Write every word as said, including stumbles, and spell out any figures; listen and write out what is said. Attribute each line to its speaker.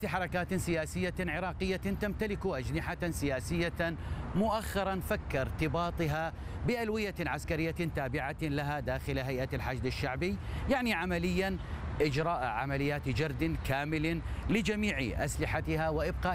Speaker 1: حركات سياسية عراقية تمتلك أجنحة سياسية مؤخرا فك ارتباطها بألوية عسكرية تابعة لها داخل هيئة الحشد الشعبي، يعني عمليا إجراء عمليات جرد كامل لجميع أسلحتها وإبقاء